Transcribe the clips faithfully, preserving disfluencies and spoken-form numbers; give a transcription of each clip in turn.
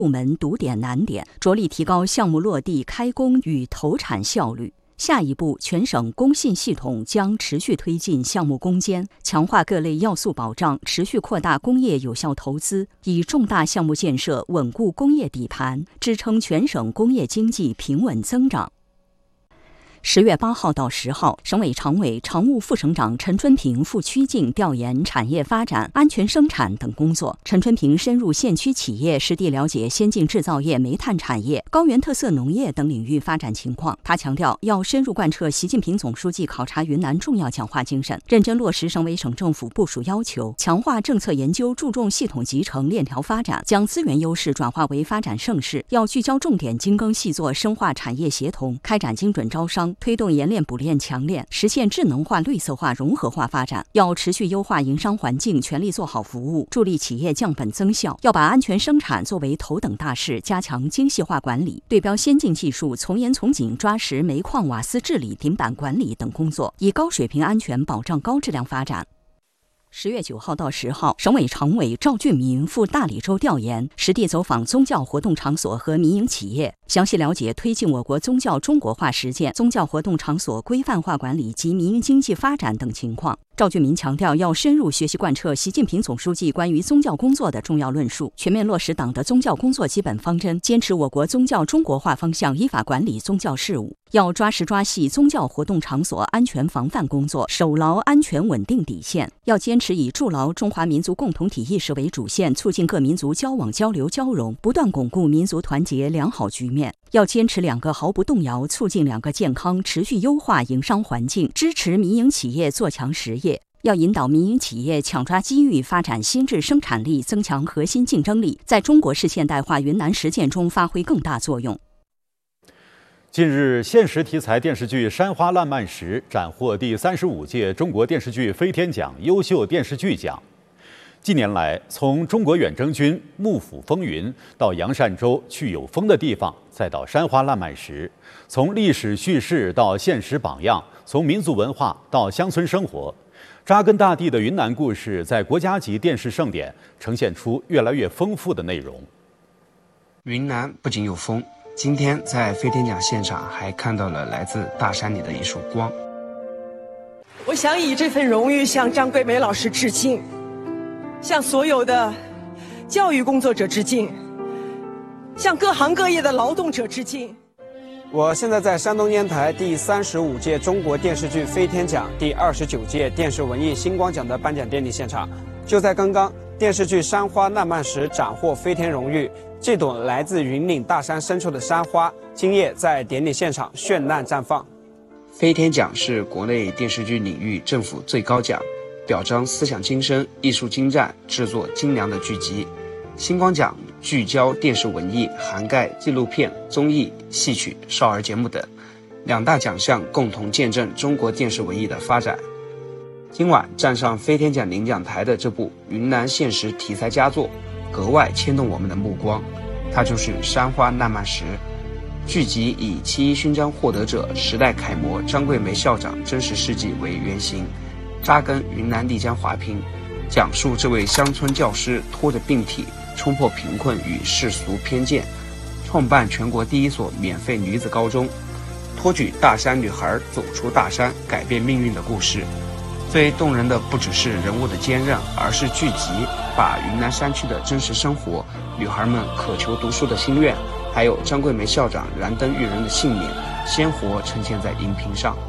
部门堵点难点，着力提高项目落地、开工与投产效率。下一步，全省工信系统将持续推进项目攻坚，强化各类要素保障，持续扩大工业有效投资，以重大项目建设稳固工业底盘，支撑全省工业经济平稳增长。十月八号到十号，省委常委、常务副省长陈春平赴曲靖调研产业发展、安全生产等工作。陈春平深入县区企业，实地了解先进制造业、煤炭产业、高原特色农业等领域发展情况。他强调，要深入贯彻习近平总书记考察云南重要讲话精神，认真落实省委省政府部署要求，强化政策研究，注重系统集成链条发展，将资源优势转化为发展盛世。要聚焦重点精耕细作，深化产业协同，开展精准招商，推动研炼补炼强炼，实现智能化、绿色化、融合化发展。要持续优化营商环境，全力做好服务，助力企业降本增效。要把安全生产作为头等大事，加强精细化管理，对标先进技术，从严从紧抓实煤矿瓦斯治理、顶板管理等工作，以高水平安全保障高质量发展。十月九号到十号，省委常委赵俊民赴大理州调研，实地走访宗教活动场所和民营企业，详细了解推进我国宗教中国化实践、宗教活动场所规范化管理及民营经济发展等情况。赵俊民强调，要深入学习贯彻习近平总书记关于宗教工作的重要论述，全面落实党的宗教工作基本方针，坚持我国宗教中国化方向，依法管理宗教事务。要抓实抓细宗教活动场所安全防范工作，守牢安全稳定底线。要坚持以筑牢中华民族共同体意识为主线，促进各民族交往交流交融，不断巩固民族团结良好局面。要坚持两个毫不动摇，促进两个健康，持续优化营商环境，支持民营企业做强实业。要引导民营企业抢抓机遇，发展新质生产力，增强核心竞争力，在中国式现代化云南实践中发挥更大作用。 近日，现实题材电视剧《山花烂漫时》斩获第三十五届中国电视剧飞天奖优秀电视剧奖。近年来，从中国远征军幕府风云到阳善州去有风的地方，再到山花烂漫时，从历史叙事到现实榜样，从民族文化到乡村生活，扎根大地的云南故事在国家级电视盛典呈现出越来越丰富的内容。 云南不仅有风，今天在飞天奖现场还看到了来自大山里的一束光。 我想以这份荣誉向张桂梅老师致敬，向所有的教育工作者致敬，向各行各业的劳动者致敬。 我现在在山东烟台第三十五届中国电视剧飞天奖第二十九届电视文艺星光奖的颁奖典礼现场。就在刚刚，电视剧《山花烂漫时》斩获飞天荣誉。这朵来自云岭大山深处的山花，今夜在典礼现场绚烂绽放。 飞天奖是国内电视剧领域政府最高奖，表彰思想精深、艺术精湛、制作精良的剧集。星光奖聚焦电视文艺，涵盖纪录片、综艺、戏曲、少儿节目等，两大奖项共同见证中国电视文艺的发展。今晚站上飞天奖领奖台的这部云南现实题材佳作，格外牵动我们的目光，它就是《山花烂漫时》。剧集以七一勋章获得者、时代楷模张桂梅校长真实事迹为原型，扎根云南丽江华坪，讲述这位乡村教师拖着病体冲破贫困与世俗偏见，创办全国第一所免费女子高中，托举大山女孩走出大山，改变命运的故事。最动人的不只是人物的坚韧，而是剧集把云南山区的真实生活、女孩们渴求读书的心愿，还有张桂梅校长燃灯育人的信念，鲜活呈现在荧屏上。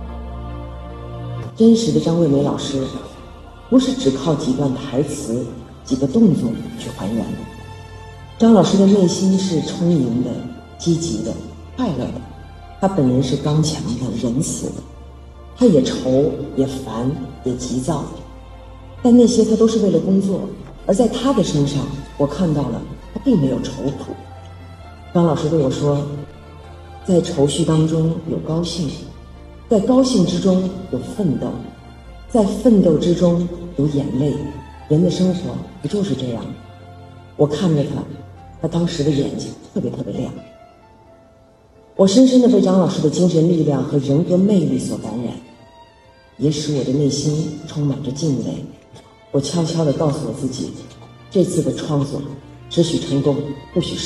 真实的张桂梅老师不是只靠几段台词、几个动作去还原的。张老师的内心是充盈的、积极的、快乐的，他本人是刚强的、仁慈的，他也愁也烦也急躁，但那些他都是为了工作。而在他的身上，我看到了他并没有愁苦。张老师对我说，在愁绪当中有高兴，在高兴之中有奋斗，在奋斗之中有眼泪。人的生活不就是这样？我看着他，他当时的眼睛特别特别亮。我深深地被张老师的精神力量和人格魅力所感染，也使我的内心充满着敬畏。我悄悄地告诉我自己，这次的创作只许成功，不许失败。